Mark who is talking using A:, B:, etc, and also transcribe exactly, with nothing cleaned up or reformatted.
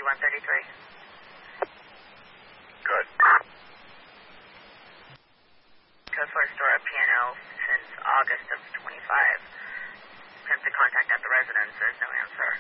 A: thirty-one thirty-three.
B: Good.
A: Code four store at P and L since August of twenty-five. Since the contact at the residence, there's no answer.